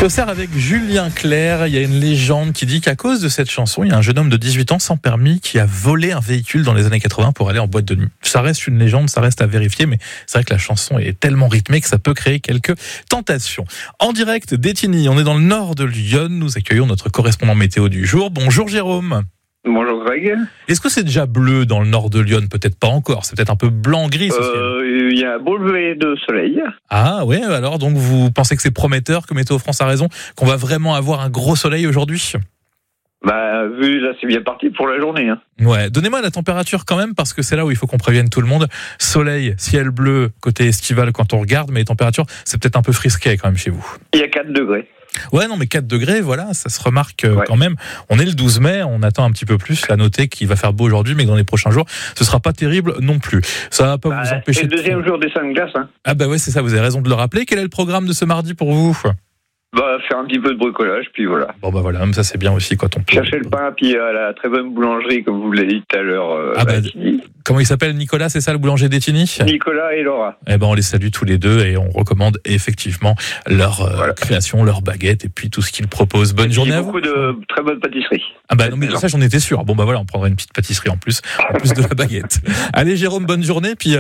Ici au Cerf avec Julien Clerc, il y a une légende qui dit qu'à cause de cette chanson, il y a un jeune homme de 18 ans sans permis qui a volé un véhicule dans les années 80 pour aller en boîte de nuit. Ça reste une légende, ça reste à vérifier, mais c'est vrai que la chanson est tellement rythmée que ça peut créer quelques tentations. En direct d'Étigny, on est dans le nord de Lyon, nous accueillons notre correspondant météo du jour. Bonjour Jérôme. Bonjour Greg. Est-ce que c'est déjà bleu dans le nord de Lyon? Peut-être pas encore, c'est peut-être un peu blanc-gris. Il y a un beau lever de soleil. Ah ouais, alors donc vous pensez que c'est prometteur, que Météo France a raison, qu'on va vraiment avoir un gros soleil aujourd'hui? Vu là, c'est bien parti pour la journée. Ouais, donnez-moi la température quand même, parce que c'est là où il faut qu'on prévienne tout le monde. Soleil, ciel bleu, côté estival quand on regarde, mais les températures, c'est peut-être un peu frisqué quand même chez vous. Il y a 4 degrés. Ouais, non, mais 4 degrés, voilà, ça se remarque quand même. On est le 12 mai, on attend un petit peu plus. À noter qu'il va faire beau aujourd'hui, mais que dans les prochains jours, ce sera pas terrible non plus. Ça va pas vous empêcher. C'est le deuxième jour des 5 glaces. Ah bah ouais, c'est ça, vous avez raison de le rappeler. Quel est le programme de ce mardi pour vous? Faire un petit peu de bricolage, puis voilà. Bon bah voilà, même ça c'est bien aussi quand on peut. Chercher le pain, puis à la très bonne boulangerie, comme vous l'avez dit tout à l'heure. Comment il s'appelle, Nicolas, c'est ça le boulanger d'Étigny? Nicolas et Laura. Eh ben on les salue tous les deux et on recommande effectivement leur création, leur baguette et puis tout ce qu'ils proposent. Bonne journée à vous. Beaucoup de très bonnes pâtisseries. Ah bah non mais ça j'en étais sûr. Bon bah voilà, on prendra une petite pâtisserie en plus de la baguette. Allez Jérôme, bonne journée, puis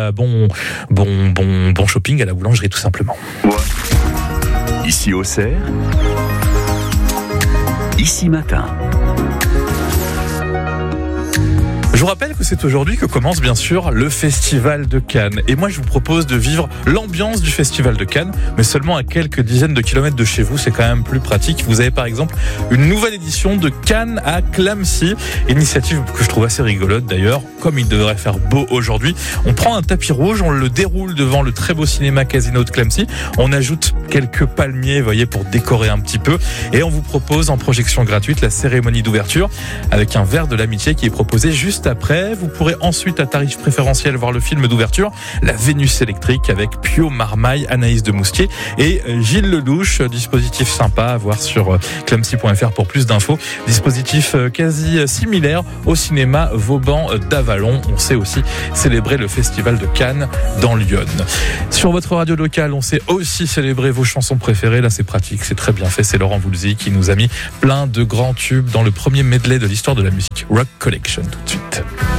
bon shopping à la boulangerie tout simplement. Ouais. Ici au Cerf, ici matin. Je vous rappelle que c'est aujourd'hui que commence bien sûr le Festival de Cannes. Et moi je vous propose de vivre l'ambiance du Festival de Cannes, mais seulement à quelques dizaines de kilomètres de chez vous, c'est quand même plus pratique. Vous avez par exemple une nouvelle édition de Cannes à Clamecy, initiative que je trouve assez rigolote d'ailleurs, comme il devrait faire beau aujourd'hui. On prend un tapis rouge, on le déroule devant le très beau cinéma Casino de Clamecy, on ajoute quelques palmiers, vous voyez, pour décorer un petit peu, et on vous propose en projection gratuite la cérémonie d'ouverture avec un verre de l'amitié qui est proposé juste après. Vous pourrez ensuite à tarif préférentiel voir le film d'ouverture La Vénus électrique avec Pio Marmaille, Anaïs de Moustier et Gilles Lelouch. Dispositif sympa à voir sur clamecy.fr pour plus d'infos. Dispositif quasi similaire au cinéma Vauban d'Avalon. On sait aussi célébrer le Festival de Cannes dans Lyon. Sur votre radio locale, on sait aussi célébrer vos chansons préférées. Là c'est pratique, c'est très bien fait. C'est Laurent Voulzy qui nous a mis plein de grands tubes dans le premier medley de l'histoire de la musique Rock Collection tout de suite.